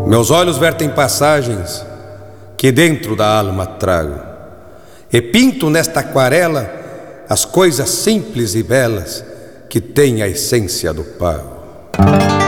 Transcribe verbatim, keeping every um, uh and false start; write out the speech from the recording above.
Meus olhos vertem passagens que dentro da alma trago, e pinto nesta aquarela as coisas simples e belas que têm a essência do pago.